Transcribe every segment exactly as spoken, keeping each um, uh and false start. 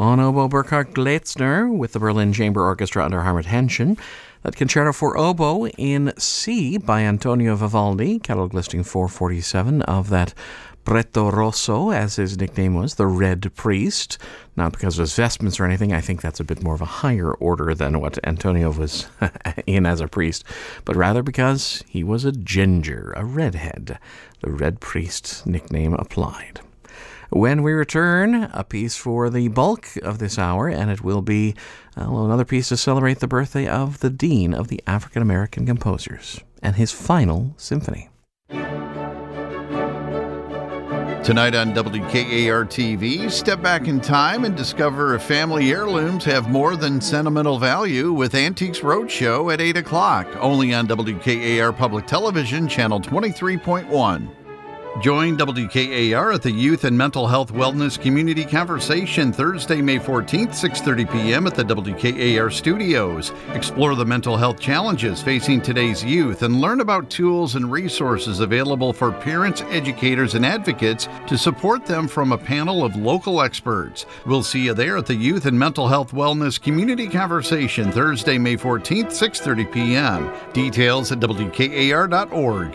On oboe, Burkhard Gleitzner with the Berlin Chamber Orchestra under Harmut Henschen. That concerto for oboe in C by Antonio Vivaldi, catalog listing four forty-seven of that Pretto Rosso, as his nickname was, the Red Priest. Not because of his vestments or anything. I think that's a bit more of a higher order than what Antonio was in as a priest, but rather because he was a ginger, a redhead. The Red Priest nickname applied. When we return, a piece for the bulk of this hour, and it will be well, another piece to celebrate the birthday of the Dean of the African American Composers and his final symphony. Tonight on W K A R T V, step back in time and discover if family heirlooms have more than sentimental value with Antiques Roadshow at eight o'clock, only on W K A R Public Television, Channel twenty-three point one. Join W K A R at the Youth and Mental Health Wellness Community Conversation Thursday, May fourteenth, six thirty p.m. at the W K A R studios. Explore the mental health challenges facing today's youth and learn about tools and resources available for parents, educators, and advocates to support them from a panel of local experts. We'll see you there at the Youth and Mental Health Wellness Community Conversation Thursday, May fourteenth, six thirty p.m. Details at W K A R dot org.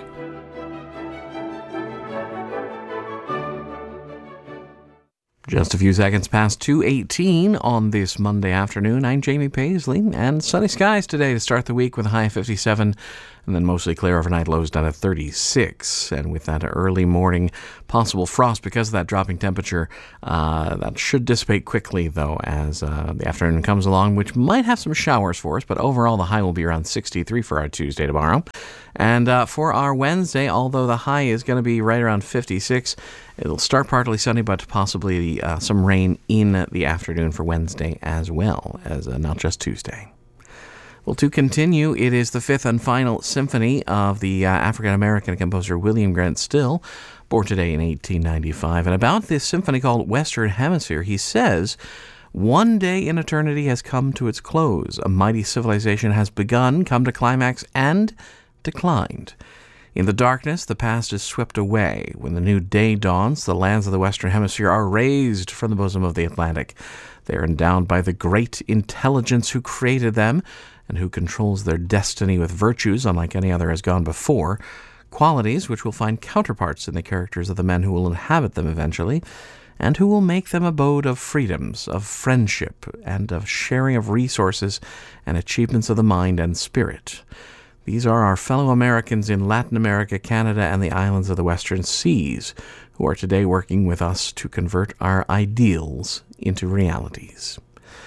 Just a few seconds past two eighteen on this Monday afternoon. I'm Jamie Paisley, and sunny skies today to start the week with a high of fifty-seven, and then mostly clear overnight, lows down at thirty-six. And with that early morning possible frost because of that dropping temperature, uh, that should dissipate quickly, though, as uh, the afternoon comes along, which might have some showers for us, but overall the high will be around sixty-three for our Tuesday tomorrow. And uh, for our Wednesday, although the high is going to be right around fifty-six, it'll start partly sunny, but possibly uh, some rain in the afternoon for Wednesday as well, as uh, not just Tuesday. Well, to continue, it is the fifth and final symphony of the uh, African-American composer William Grant Still, born today in eighteen ninety-five. And about this symphony called Western Hemisphere, he says, "One day in eternity has come to its close. A mighty civilization has begun, come to climax, and declined. In the darkness, the past is swept away. When the new day dawns, the lands of the Western Hemisphere are raised from the bosom of the Atlantic. They are endowed by the great intelligence who created them and who controls their destiny with virtues unlike any other has gone before, qualities which will find counterparts in the characters of the men who will inhabit them eventually, and who will make them abode of freedoms, of friendship, and of sharing of resources and achievements of the mind and spirit. These are our fellow Americans in Latin America, Canada, and the islands of the Western Seas, who are today working with us to convert our ideals into realities."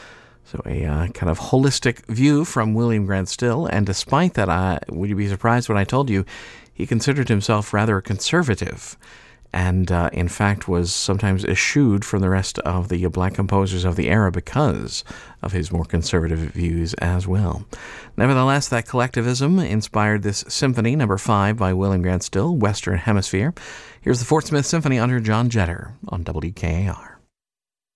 So a uh, kind of holistic view from William Grant Still, and despite that, uh, would you be surprised when I told you he considered himself rather a conservative, and uh, in fact was sometimes eschewed from the rest of the black composers of the era because of his more conservative views as well. Nevertheless, that collectivism inspired this symphony, number five by William Grant Still, Western Hemisphere. Here's the Fort Smith Symphony under John Jetter on W K A R.